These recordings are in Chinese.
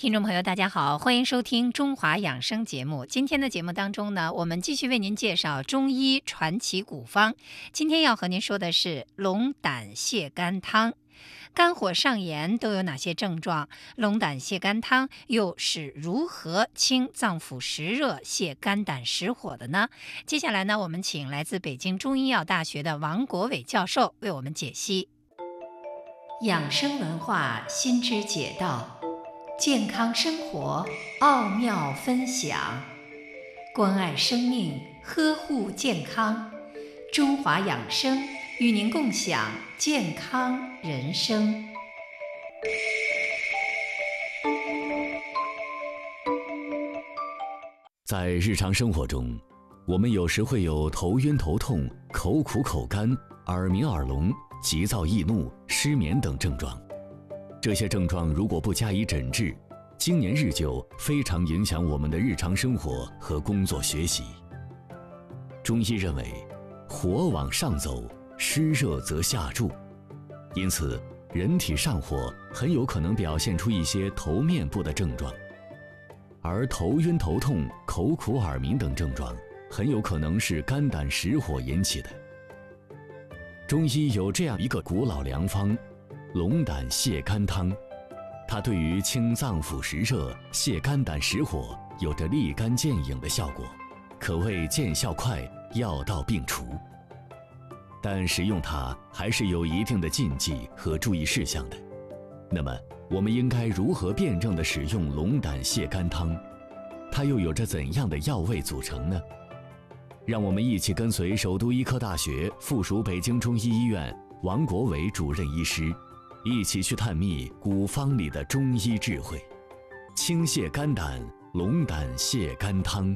听众朋友，大家好，欢迎收听中华养生节目。今天的节目当中呢，我们继续为您介绍中医传奇古方。今天要和您说的是龙胆泻肝汤。肝火上炎都有哪些症状？龙胆泻肝汤又是如何清脏腑实热、泻肝胆实火的呢？接下来呢，我们请来自北京中医药大学的王国伟教授为我们解析。养生文化新知解道，健康生活奥妙分享，关爱生命，呵护健康。中华养生与您共享健康人生。 在日常生活中，我们有时会有头晕头痛、口苦口干、耳鸣耳聋、急躁易怒、失眠等症状。这些症状如果不加以诊治，经年日久，非常影响我们的日常生活和工作学习。中医认为，火往上走，湿热则下注，因此人体上火很有可能表现出一些头面部的症状，而头晕头痛、口苦耳鸣等症状很有可能是肝胆实火引起的。中医有这样一个古老良方，龙胆泻肝汤，它对于清脏腑实热、泻肝胆实火有着立竿见影的效果，可谓见效快，药到病除。但使用它还是有一定的禁忌和注意事项的。那么我们应该如何辩证地使用龙胆泻肝汤？它又有着怎样的药味组成呢？让我们一起跟随首都医科大学附属北京中医医院王国伟主任医师，一起去探秘古方里的中医智慧。清泻肝胆，龙胆泻肝汤。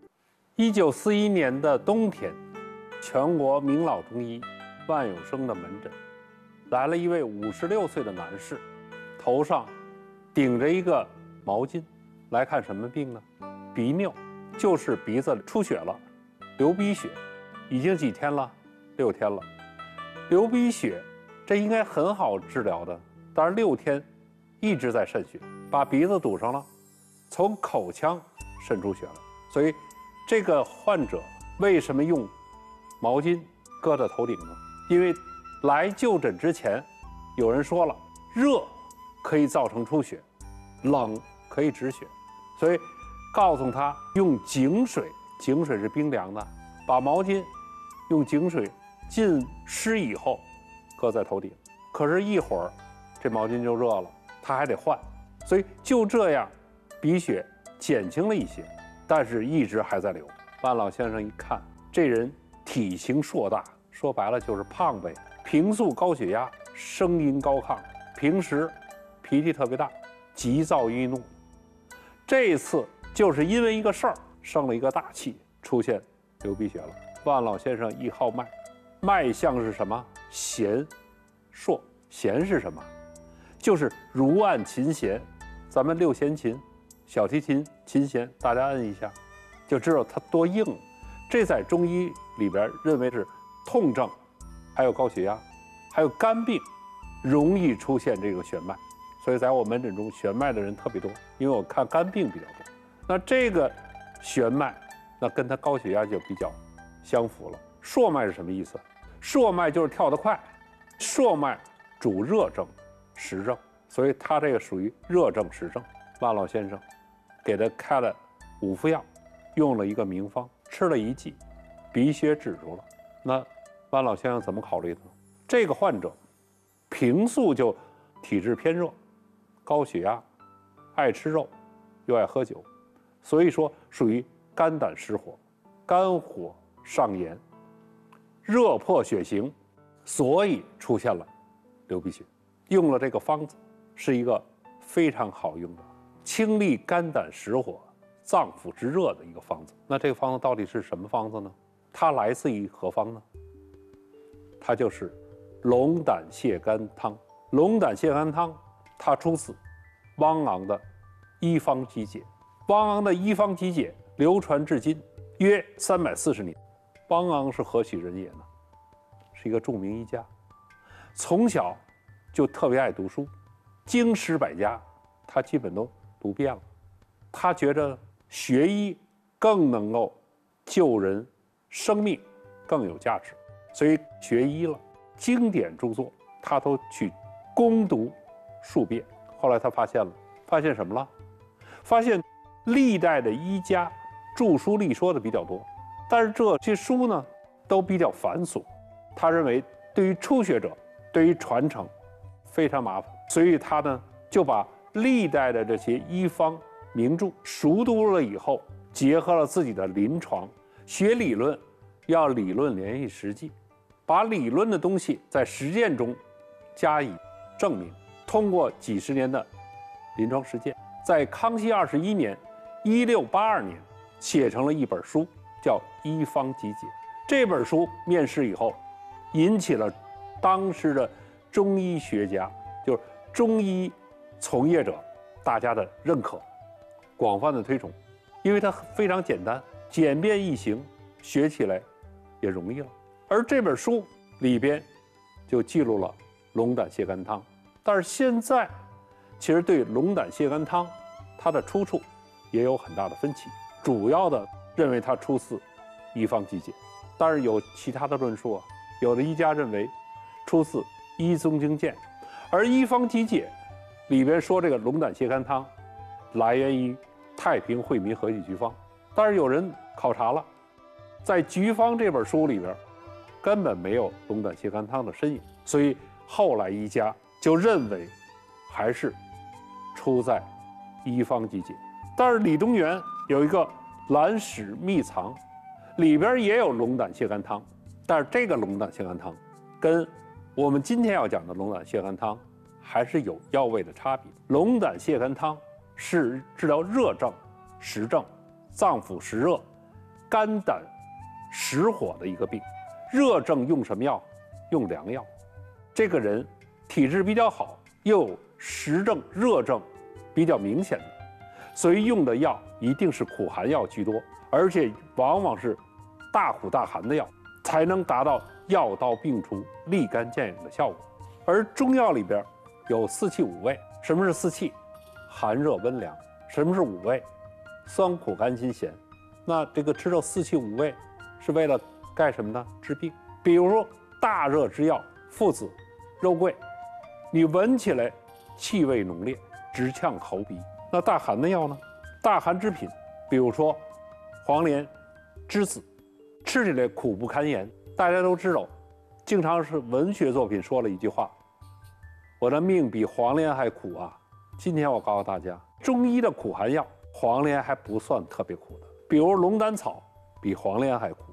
1941年的冬天，全国名老中医万有生的门诊来了一位56岁的男士，头上顶着一个毛巾，来看什么病呢？鼻衄，就是鼻子出血了，流鼻血，已经几天了？6天了。流鼻血这应该很好治疗的，但是6天一直在渗血，把鼻子堵上了，从口腔渗出血来。所以这个患者为什么用毛巾搁在头顶呢？因为来就诊之前，有人说了，热可以造成出血，冷可以止血，所以告诉他用井水，井水是冰凉的，把毛巾用井水浸湿以后搁在头顶。可是一会儿这毛巾就热了，他还得换，所以就这样鼻血减轻了一些，但是一直还在流。万老先生一看，这人体型硕大，说白了就是胖呗，平素高血压，声音高亢，平时脾气特别大，急躁易怒。这一次就是因为一个事儿生了一个大气，出现流鼻血了。万老先生一号脉，脉象是什么？弦硕。弦是什么？就是如按琴弦，咱们6弦琴，小提琴琴弦，大家摁一下就知道它多硬。这在中医里边认为是痛症，还有高血压，还有肝病容易出现这个弦脉，所以在我门诊中弦脉的人特别多，因为我看肝病比较多。那这个弦脉，那跟他高血压就比较相符了。硕脉是什么意思？硕脉就是跳得快，硕脉主热症、实症，所以他这个属于热症实症。万老先生给他开了5副药，用了一个名方，吃了1剂，鼻血止住了。那万老先生怎么考虑呢？这个患者平素就体质偏热，高血压，爱吃肉，又爱喝酒，所以说属于肝胆实火，肝火上炎，热破血行，所以出现了流鼻血。用了这个方子，是一个非常好用的清利肝胆实火、脏腑之热的一个方子。那这个方子到底是什么方子呢？它来自于何方呢？它就是龙胆泻肝汤。龙胆泻肝汤，它出自汪昂的《医方集解》。汪昂的《医方集解》流传至今约340年。汪昂是何许人也呢？是一个著名医家，从小就特别爱读书，经史百家他基本都读不便了，他觉得学医更能够救人生命，更有价值，所以学医了，经典著作他都去攻读数遍。后来他发现什么了？发现历代的医家著书立说的比较多，但是这些书呢都比较繁琐，他认为对于初学者，对于传承非常麻烦，所以他呢就把历代的这些医方名著熟读了以后，结合了自己的临床学理论，要理论联系实际，把理论的东西在实践中加以证明，通过几十年的临床实践，在康熙21年1682年写成了一本书，叫《医方集解》。这本书面世以后，引起了当时的中医学家，就是中医从业者大家的认可，广泛的推崇，因为它非常简单，简便易行，学起来也容易了。而这本书里边就记录了龙胆泻肝汤，但是现在其实对龙胆泻肝汤它的出处也有很大的分歧，主要的认为它出自《医方集解》，当然有其他的论述啊，有的医家认为出自《医宗经鉴》，而《医方集解》里边说这个龙胆泻肝汤来源于《太平惠民合剂局方》，但是有人考察了，在局方这本书里边根本没有龙胆泻肝汤的身影，所以后来医家就认为还是出在《医方集解》。但是李东垣有一个《蓝史秘藏》，里边也有龙胆泻肝汤，但是这个龙胆泻肝汤跟我们今天要讲的龙胆泻肝汤还是有药味的差别。龙胆泻肝汤是治疗热症、实症、脏腑实热、肝胆实火的一个病。热症用什么药？用凉药。这个人体质比较好，又有实症、热症比较明显的，所以用的药一定是苦寒药居多，而且往往是大苦大寒的药，才能达到药到病除、立竿见影的效果。而中药里边有四气五味，什么是四气？寒热温凉。什么是五味？酸苦甘辛咸。那这个吃这四气五味是为了干什么呢？治病。比如说大热之药附子、肉桂，你闻起来气味浓烈，直呛喉鼻。那大寒的药呢？大寒之品，比如说黄连、栀子，吃起来苦不堪言。大家都知道，经常是文学作品说了一句话：“我的命比黄连还苦啊！”今天我告诉大家，中医的苦寒药，黄连还不算特别苦的。比如龙胆草比黄连还苦，